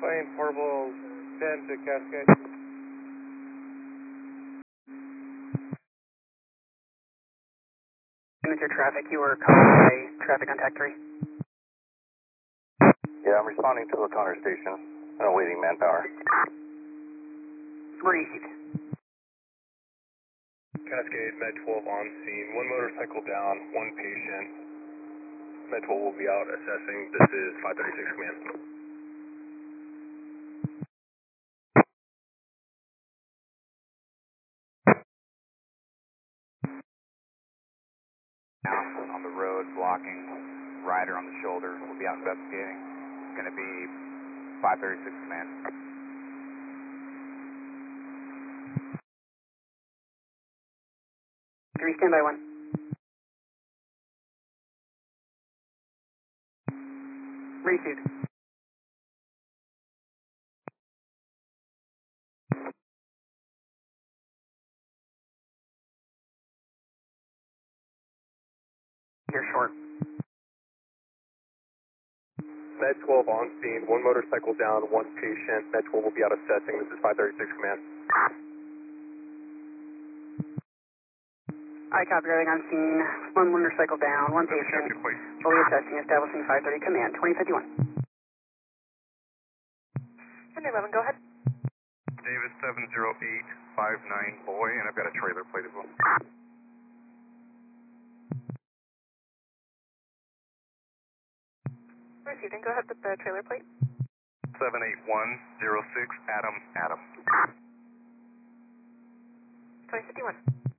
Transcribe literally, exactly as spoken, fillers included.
Plane portable ten to Cascade. With your traffic, you were called by traffic contact three. Yeah, I'm responding to a counter station and awaiting manpower. Received. Cascade, Med twelve on scene. One motorcycle down, one patient. Med twelve will be out assessing. This is five thirty-six command. Down on the road, blocking, rider on the shoulder. We'll be out investigating. It's going to be five thirty-six command. Three, stand by one. Received. You're short. Med twelve on scene. One motorcycle down, one patient. Med twelve will be out assessing. This is five thirty-six command. I copy everything on scene. One motorcycle down, one patient. Fully assessing, establishing five thirty command, twenty fifty-one. ten eleven, go ahead. Davis seven zero eight five nine boy, and I've got a trailer plate as well. Received, and go ahead with the trailer plate. seven eight one zero six Adam Adam. twenty fifty-one.